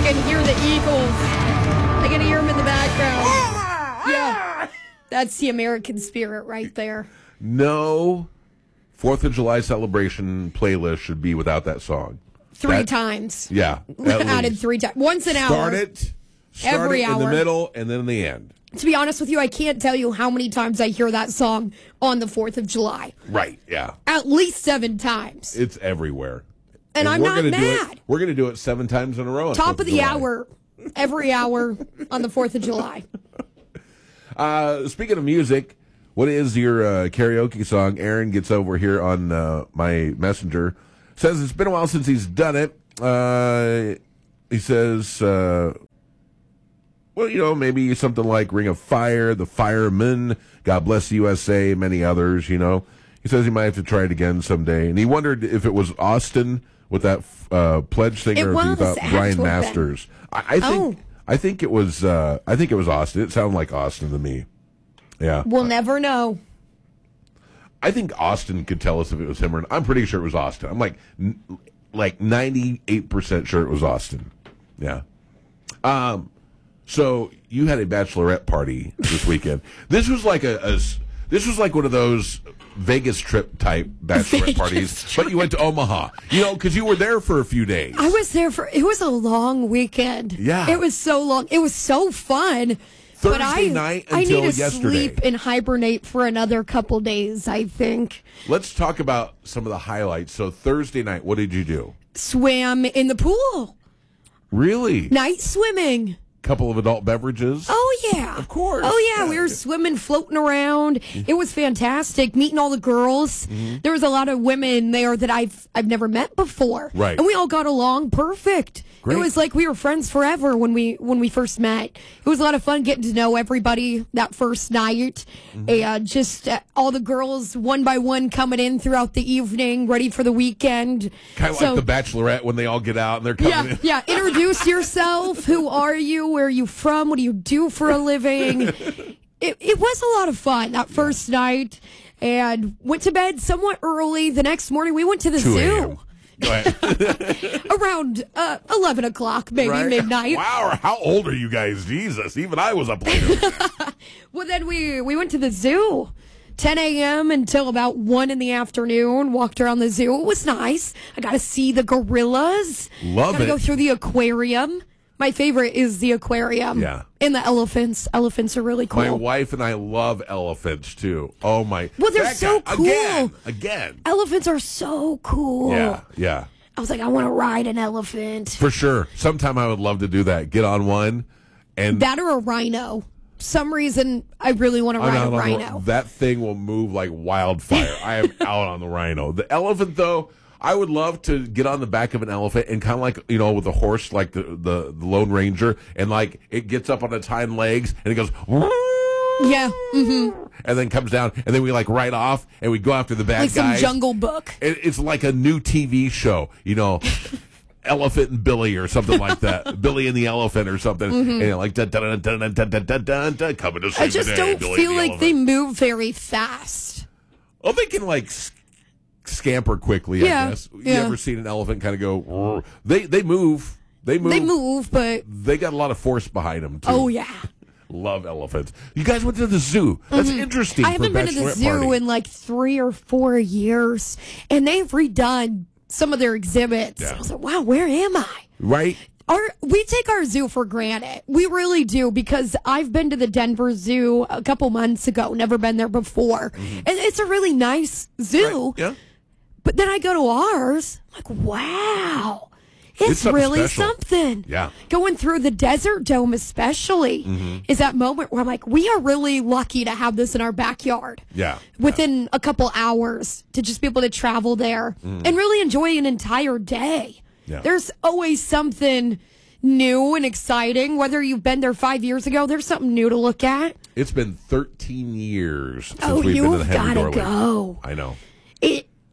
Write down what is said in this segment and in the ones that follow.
can hear the Eagles. I can hear them in the background. Yeah, that's the American spirit right there. No 4th of July celebration playlist should be without that song. Three times. Yeah. Added 3 times. Once an hour. Start it Every in hour. the middle and then in the end. To be honest with you, I can't tell you how many times I hear that song on the 4th of July. Right, yeah. At least 7 times. It's everywhere. And I'm not mad. We're going to do it 7 times in a row. Top of the hour, every hour on the 4th of July. Speaking of music, what is your karaoke song? Aaron gets over here on my messenger. Says it's been a while since he's done it. He says, maybe something like Ring of Fire, The Fireman, God Bless the USA, many others, He says he might have to try it again someday. And he wondered if it was Austin with that pledge singer, or if he thought Brian Masters. I think it was Austin. It sounded like Austin to me. Yeah. We'll never know. I think Austin could tell us if it was him or not. I'm pretty sure it was Austin. I'm like 98% sure it was Austin. Yeah. So you had a bachelorette party this weekend. This was like this was like one of those Vegas trip type bachelorette parties, but you went to Omaha, because you were there for a few days. I was there it was a long weekend. Yeah. It was so long. It was so fun. Thursday night until I need to yesterday. Sleep and hibernate for another couple days, I think. Let's talk about some of the highlights. So Thursday night, what did you do? Swam in the pool. Really? Night swimming. Couple of adult beverages? Oh, yeah. Of course. Oh, yeah. We were swimming, floating around. It was fantastic. Meeting all the girls. Mm-hmm. There was a lot of women there that I've never met before. Right. And we all got along perfect. Great. It was like we were friends forever when we first met. It was a lot of fun getting to know everybody that first night. Mm-hmm. And just all the girls one by one coming in throughout the evening, ready for the weekend. Kind of like the Bachelorette when they all get out and they're coming in. Yeah. Introduce yourself. Who are you? Where are you from? What do you do for a living? It was a lot of fun that first night. And went to bed somewhat early. The next morning we went to the zoo. Go ahead. Around 11 o'clock, maybe midnight. Wow, how old are you guys? Jesus, even I was up later. Well, then we went to the zoo. 10 a.m. until about 1 in the afternoon. Walked around the zoo. It was nice. I got to see the gorillas. Love Got to it. go through the aquarium. My favorite is the aquarium. Yeah. And the elephants. Elephants are really cool. My wife and I love elephants, too. Oh, my. Well, they're so cool. Again. Elephants are so cool. Yeah. I was like, I want to ride an elephant. For sure. Sometime I would love to do that. Get on one. And that or a rhino. Some reason I really want to ride a rhino. That thing will move like wildfire. I am out on the rhino. The elephant, though, I would love to get on the back of an elephant and kind of like, with a horse, like the Lone Ranger, and like it gets up on its hind legs and it goes, yeah, mm-hmm. And then comes down, and then we like ride off and we go after the bad guys. Like some Jungle Book. It's like a new TV show, Elephant and Billy or something like that. Billy and the Elephant or something. Mm-hmm. And like, coming to see I just don't feel like they move very fast. Oh, they can like scamper quickly, I guess. You ever seen an elephant kind of go? They move. They move, but they got a lot of force behind them too. Oh yeah. Love elephants. You guys went to the zoo. That's interesting. I haven't been to the zoo in like 3 or 4 years, and they've redone some of their exhibits. Yeah. I was like, wow, where am I? Right. We take our zoo for granted. We really do, because I've been to the Denver Zoo a couple months ago, never been there before. Mm-hmm. And it's a really nice zoo. Right. Yeah. But then I go to ours, I'm like, wow, it's really special. Something. Yeah. Going through the Desert Dome especially is that moment where I'm like, we are really lucky to have this in our backyard. Yeah. Within a couple hours to just be able to travel there and really enjoy an entire day. Yeah. There's always something new and exciting. Whether you've been there 5 years ago, there's something new to look at. It's been 13 years since we've been to the Henry Dorley. Go. I know.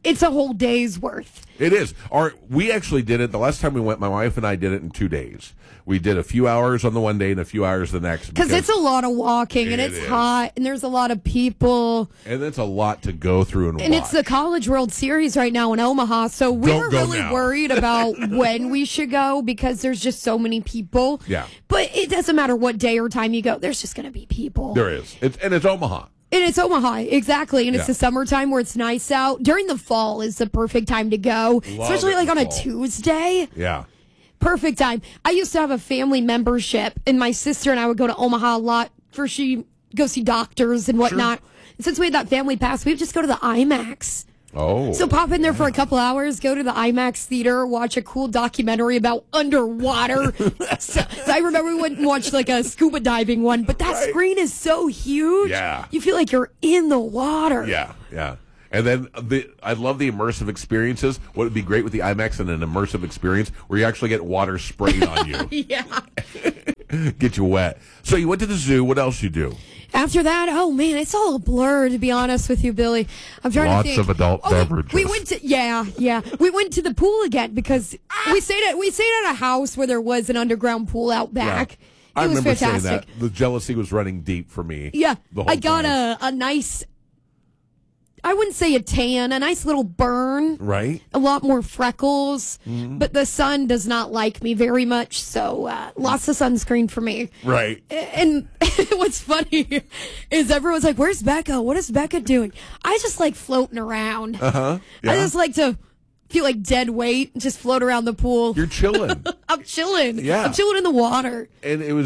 it's a whole day's worth. It is. We actually did it. The last time we went, my wife and I did it in 2 days. We did a few hours on the one day and a few hours the next. Because it's a lot of walking, and it's hot, and there's a lot of people. And it's a lot to go through and watch. And it's the College World Series right now in Omaha, so we were really worried about when we should go because there's just so many people. Yeah. But it doesn't matter what day or time you go. There's just going to be people. There is. And it's Omaha. And it's Omaha, exactly. And it's the summertime where it's nice out. During the fall is the perfect time to go, especially like on a Tuesday. Yeah. Perfect time. I used to have a family membership, and my sister and I would go to Omaha a lot for go see doctors and whatnot. Sure. And since we had that family pass, we would just go to the IMAX. Oh. So pop in there for a couple hours, go to the IMAX theater, watch a cool documentary about underwater. So I remember we went and watched like a scuba diving one, but that screen is so huge. Yeah. You feel like you're in the water. Yeah, yeah. And then I love the immersive experiences. What would be great with the IMAX and an immersive experience where you actually get water sprayed on you. Yeah. Get you wet. So you went to the zoo. What else you do? After that, oh man, it's all a blur, to be honest with you, Billy. I'm trying to think. Lots of adult beverages. We went to we went to the pool again because we stayed at a house where there was an underground pool out back. Yeah. It was remember fantastic. saying that. The jealousy was running deep for me. Yeah, I got time. a nice. I wouldn't say a tan, a nice little burn. Right. A lot more freckles, but the sun does not like me very much, so lots of sunscreen for me. Right. And what's funny is everyone's like, where's Becca? What is Becca doing? I just like floating around. Uh-huh. Yeah. I just like to feel like dead weight and just float around the pool. You're chilling. I'm chilling. Yeah. I'm chilling in the water. And you're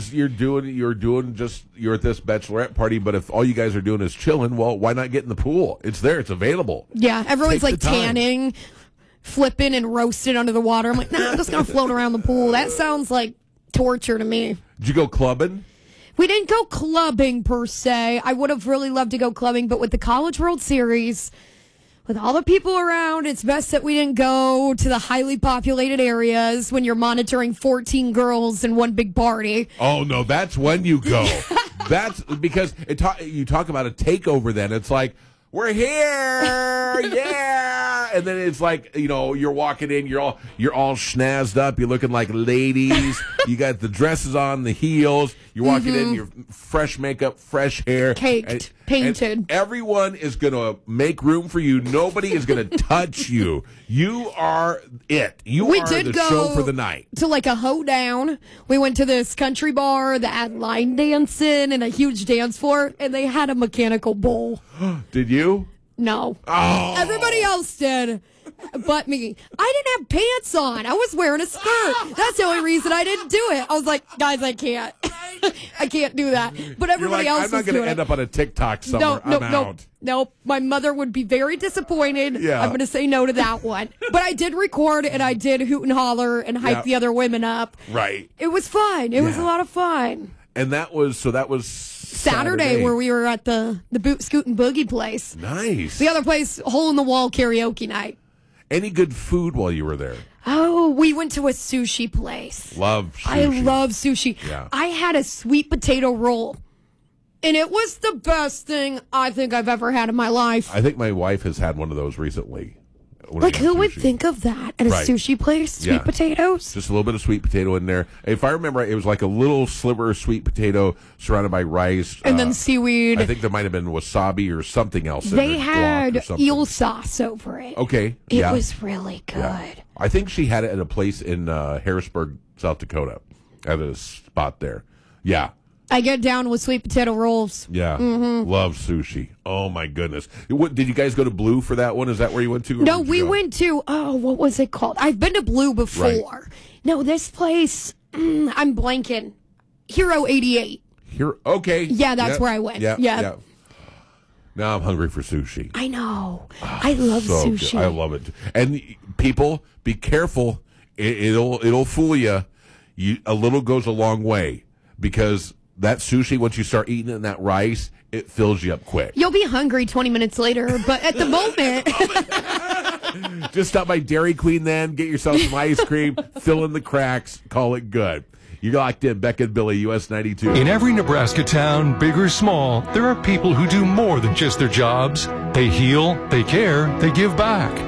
at this bachelorette party, but if all you guys are doing is chilling, well, why not get in the pool? It's there. It's available. Yeah. Everyone's Take like the time. tanning, flipping and roasting under the water. I'm like, nah, I'm just going to float around the pool. That sounds like torture to me. Did you go clubbing? We didn't go clubbing per se. I would have really loved to go clubbing, but with the College World Series, with all the people around, it's best that we didn't go to the highly populated areas when you're monitoring 14 girls in one big party. Oh, no, that's when you go. That's because you talk about a takeover then. It's like, we're here, yeah. And then it's like, you're walking in, you're all schnazzed up, you're looking like ladies. You got the dresses on, the heels. You're walking in, your fresh makeup, fresh hair. Caked, painted. And everyone is going to make room for you. Nobody is going to touch you. You are it. We are the show for the night. To like a hoedown. We went to this country bar that had line dancing and a huge dance floor, and they had a mechanical bull. Did you? No. Oh. Everybody else did. But me. I didn't have pants on. I was wearing a skirt. That's the only reason I didn't do it. I was like, guys, I can't. I can't do that. But everybody else was doing it. I'm not going to end up on a TikTok somewhere. I'm out. Nope. My mother would be very disappointed. Yeah. I'm going to say no to that one. But I did record, and I did hoot and holler and hype the other women up. Right. It was fun. It was a lot of fun. And that was Saturday where we were at the Boot Scoot and Boogie place. Nice. The other place, hole in the wall karaoke night. Any good food while you were there? Oh, we went to a sushi place. Love sushi. I love sushi. Yeah. I had a sweet potato roll, and it was the best thing I think I've ever had in my life. I think my wife has had one of those recently. Like, who would think of that at a sushi place? Sweet potatoes? Just a little bit of sweet potato in there. If I remember right, it was like a little sliver of sweet potato surrounded by rice. And then seaweed. I think there might have been wasabi or something else. They had eel sauce over it. Okay. It was really good. Yeah. I think she had it at a place in Harrisburg, South Dakota, at a spot there. Yeah. I get down with sweet potato rolls. Yeah. Love sushi. Oh, my goodness. Did you guys go to Blue for that one? Is that where you went to? No, we went to, what was it called? I've been to Blue before. Right. No, this place, I'm blanking. Hero 88. Okay. Yeah, that's where I went. Yeah. Now I'm hungry for sushi. I know. I love sushi. Good. I love it. And people, be careful. It'll fool you. A little goes a long way because that sushi, once you start eating it in that rice, it fills you up quick. You'll be hungry 20 minutes later, but at the moment... Just stop by Dairy Queen then, get yourself some ice cream, fill in the cracks, call it good. You're locked in, Becca and Billy, US 92. In every Nebraska town, big or small, there are people who do more than just their jobs. They heal, they care, they give back.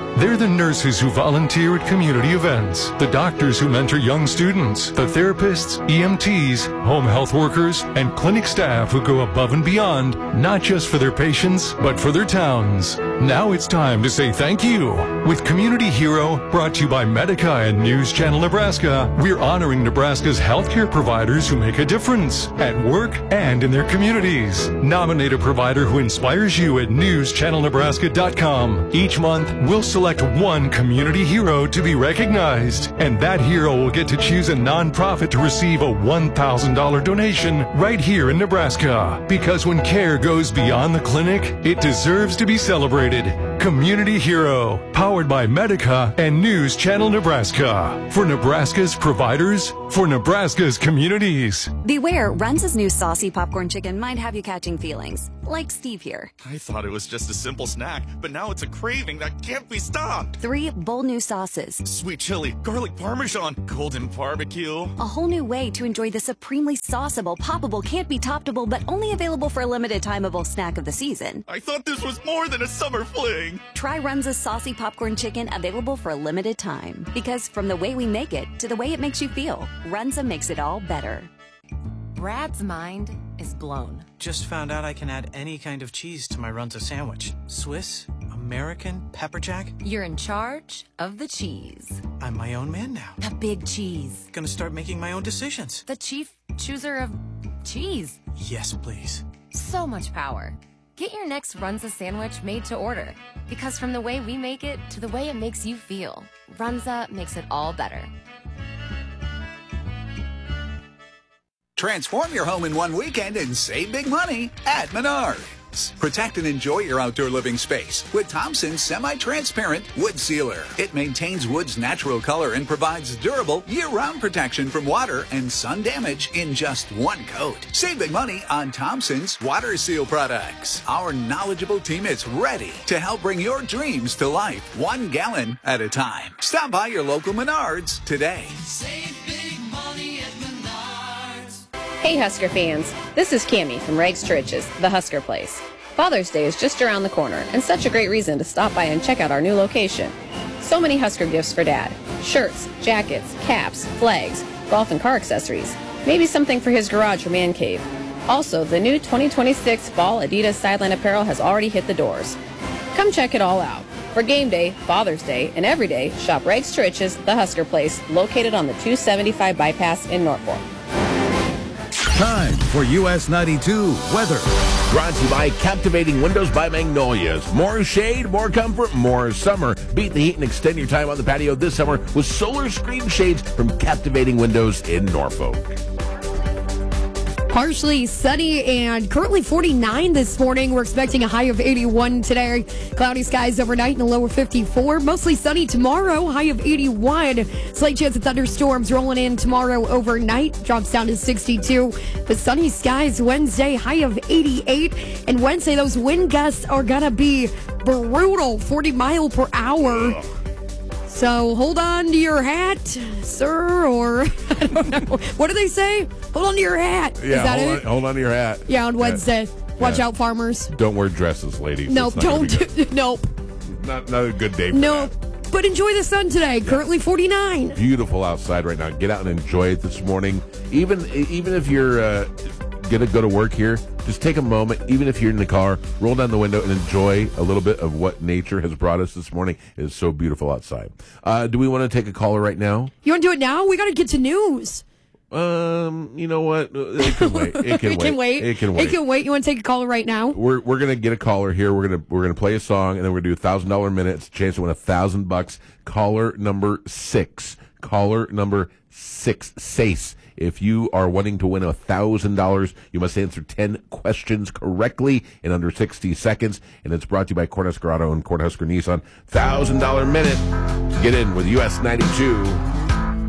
They're the nurses who volunteer at community events, the doctors who mentor young students, the therapists, EMTs, home health workers, and clinic staff who go above and beyond, not just for their patients, but for their towns. Now it's time to say thank you. With Community Hero, brought to you by Medica and News Channel Nebraska, we're honoring Nebraska's healthcare providers who make a difference at work and in their communities. Nominate a provider who inspires you at newschannelnebraska.com. Each month, we'll select one community hero to be recognized, and that hero will get to choose a nonprofit to receive a $1,000 donation right here in Nebraska. Because when care goes beyond the clinic, it deserves to be celebrated. Community Hero, powered by Medica and News Channel Nebraska. For Nebraska's providers, for Nebraska's communities. Beware, Runza's new saucy popcorn chicken might have you catching feelings. Like Steve here. I thought it was just a simple snack, but now it's a craving that can't be stopped. 3 bold new sauces. Sweet chili, garlic parmesan, golden barbecue. A whole new way to enjoy the supremely sauceable, poppable, can't be toppable, but only available for a limited timeable snack of the season. I thought this was more than a summer fling. Try Runza's saucy popcorn chicken, available for a limited time. Because from the way we make it to the way it makes you feel, Runza makes it all better. Brad's mind is blown. Just found out I can add any kind of cheese to my Runza sandwich. Swiss, American, pepper jack. You're in charge of the cheese. I'm my own man now. The big cheese. Gonna start making my own decisions. The chief chooser of cheese. Yes, please. So much power. Get your next Runza sandwich made to order. Because from the way we make it to the way it makes you feel, Runza makes it all better. Transform your home in one weekend and save big money at Menards. Protect and enjoy your outdoor living space with Thompson's semi-transparent wood sealer. It maintains wood's natural color and provides durable year-round protection from water and sun damage in just one coat. Save big money on Thompson's water seal products. Our knowledgeable team is ready to help bring your dreams to life, 1 gallon at a time. Stop by your local Menards today. Save big money at Menards. Hey Husker fans, this is Cammie from Rags to Riches, the Husker Place. Father's Day is just around the corner, and such a great reason to stop by and check out our new location. So many Husker gifts for Dad. Shirts, jackets, caps, flags, golf and car accessories. Maybe something for his garage or man cave. Also, the new 2026 Fall Adidas Sideline apparel has already hit the doors. Come check it all out. For game day, Father's Day, and every day, shop Rags to Riches, the Husker Place, located on the 275 bypass in Norfolk. Time for US 92 weather. Brought to you by Captivating Windows by Magnolias. More shade, more comfort, more summer. Beat the heat and extend your time on the patio this summer with solar screen shades from Captivating Windows in Norfolk. Partially sunny and currently 49 this morning. We're expecting a high of 81 today. Cloudy skies overnight and a low of 54. Mostly sunny tomorrow, high of 81. Slight chance of thunderstorms rolling in tomorrow overnight. Drops down to 62. But sunny skies Wednesday, high of 88. And Wednesday, those wind gusts are going to be brutal, 40 mile per hour. So hold on to your hat, sir, or I don't know. What do they say? Hold on to your hat. Yeah, Is that hold on to your hat. Yeah, on Wednesday. Watch Yeah. out, farmers. Don't wear dresses, ladies. Nope, It's not gonna don't. be good. Nope. Not a good day for Nope. that. But enjoy the sun today. Currently 49. Beautiful outside right now. Get out and enjoy it this morning. Even if you're going to go to work here, just take a moment, even if you're in the car, roll down the window and enjoy a little bit of what nature has brought us this morning. It is so beautiful outside. Do we want to take a caller right now? You want to do it now? We got to get to news. You know what? It can wait. It can It can wait. It can wait. It can wait. You want to take a caller right now? We're gonna get a caller here. We're gonna play a song and then we're gonna do $1,000 minute. It's a chance to win $1,000. Caller number 6. Caller number 6. Sace. If you are wanting to win $1,000, you must answer 10 questions correctly in under 60 seconds. And it's brought to you by Cornhusker Auto and Cornhusker Nissan. $1,000 minute. Get in with US 92.